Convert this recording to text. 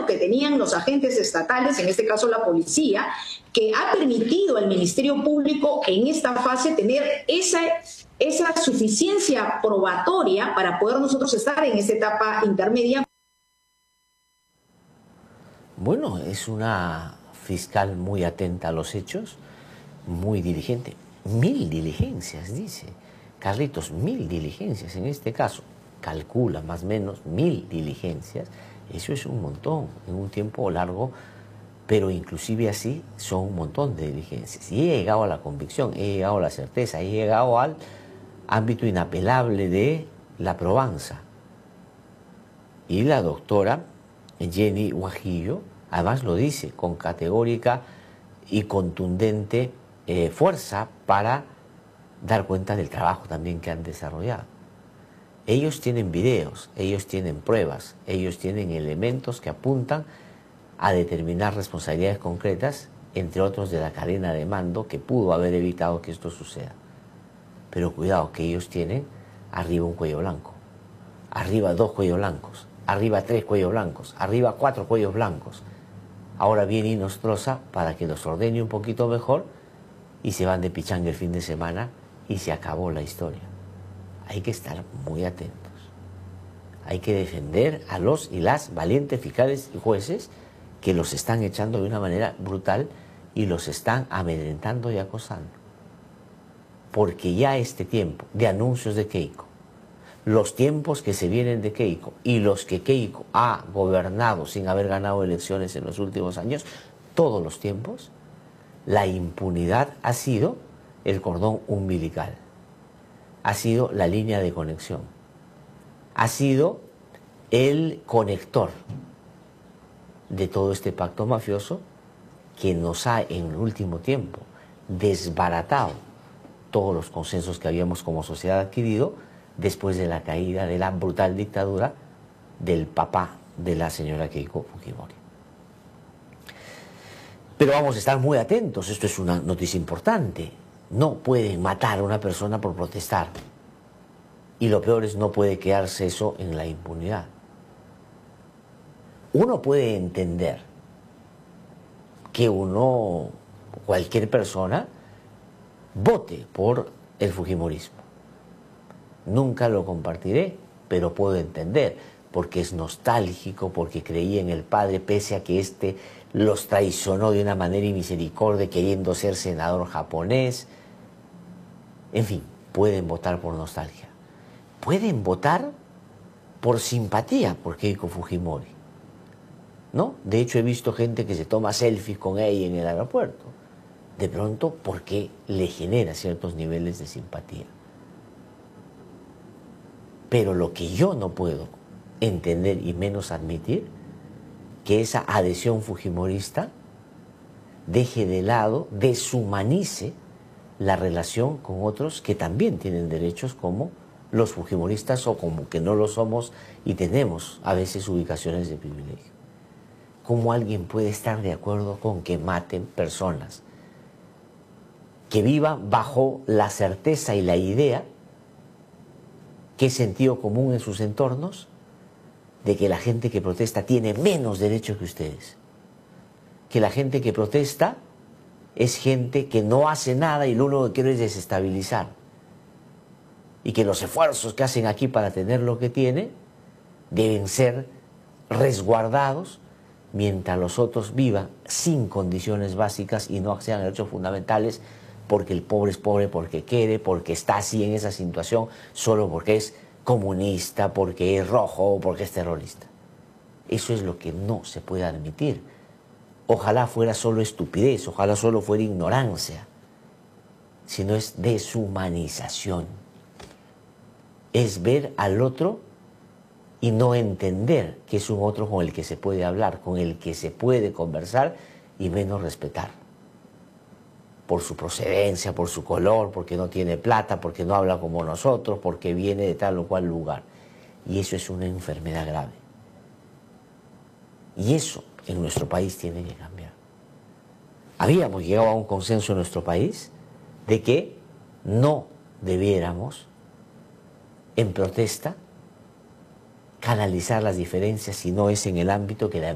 que tenían los agentes estatales, en este caso la policía, que ha permitido al Ministerio Público en esta fase tener esa suficiencia probatoria para poder nosotros estar en esta etapa intermedia. Bueno, es una fiscal muy atenta a los hechos, muy diligente. 1000 diligencias, dice. Carlitos, 1000 diligencias en este caso. Calcula más o menos 1000 diligencias. Eso es un montón, en un tiempo largo, pero inclusive así son un montón de diligencias. Y he llegado a la convicción, he llegado a la certeza, he llegado al ámbito inapelable de la probanza. Y la doctora Jenny Guajillo, además lo dice con categórica y contundente fuerza para dar cuenta del trabajo también que han desarrollado. Ellos tienen videos, ellos tienen pruebas, ellos tienen elementos que apuntan a determinar responsabilidades concretas, entre otros de la cadena de mando que pudo haber evitado que esto suceda. Pero cuidado, que ellos tienen arriba un cuello blanco, arriba 2 cuellos blancos, arriba 3 cuellos blancos, arriba 4 cuellos blancos. Ahora viene y nos troza para que los ordene un poquito mejor y se van de pichanga el fin de semana y se acabó la historia. Hay que estar muy atentos. Hay que defender a los y las valientes fiscales y jueces que los están echando de una manera brutal y los están amedrentando y acosando. Porque ya este tiempo de anuncios de Keiko, los tiempos que se vienen de Keiko y los que Keiko ha gobernado sin haber ganado elecciones en los últimos años, todos los tiempos, la impunidad ha sido el cordón umbilical, ha sido la línea de conexión, ha sido el conector de todo este pacto mafioso que nos ha en el último tiempo desbaratado todos los consensos que habíamos como sociedad adquirido después de la caída de la brutal dictadura del papá de la señora Keiko Fujimori. Pero vamos a estar muy atentos, esto es una noticia importante. No pueden matar a una persona por protestar. Y lo peor es, no puede quedarse eso en la impunidad. Uno puede entender que cualquier persona, vote por el fujimorismo. Nunca lo compartiré, pero puedo entender, porque es nostálgico, porque creía en el padre, pese a que éste los traicionó de una manera inmisericordia, queriendo ser senador japonés. En fin, pueden votar por nostalgia. Pueden votar por simpatía por Keiko Fujimori, ¿no? De hecho, he visto gente que se toma selfies con ella en el aeropuerto. De pronto, porque le genera ciertos niveles de simpatía. Pero lo que yo no puedo entender y menos admitir, que esa adhesión fujimorista deje de lado, deshumanice la relación con otros que también tienen derechos como los fujimoristas o como que no lo somos y tenemos a veces ubicaciones de privilegio. ¿Cómo alguien puede estar de acuerdo con que maten personas? Que vivan bajo la certeza y la idea que es sentido común en sus entornos de que la gente que protesta tiene menos derechos que ustedes. Que la gente que protesta es gente que no hace nada y lo único que quiere es desestabilizar. Y que los esfuerzos que hacen aquí para tener lo que tiene deben ser resguardados mientras los otros vivan sin condiciones básicas y no accedan a derechos fundamentales, porque el pobre es pobre porque quiere, porque está así en esa situación, solo porque es comunista, porque es rojo, porque es terrorista. Eso es lo que no se puede admitir. Ojalá fuera solo estupidez, ojalá solo fuera ignorancia, sino es deshumanización. Es ver al otro y no entender que es un otro con el que se puede hablar, con el que se puede conversar y menos respetar. Por su procedencia, por su color, porque no tiene plata, porque no habla como nosotros, porque viene de tal o cual lugar. Y eso es una enfermedad grave. Y eso en nuestro país tiene que cambiar. Habíamos llegado a un consenso en nuestro país de que no debiéramos, en protesta, canalizar las diferencias si no es en el ámbito que la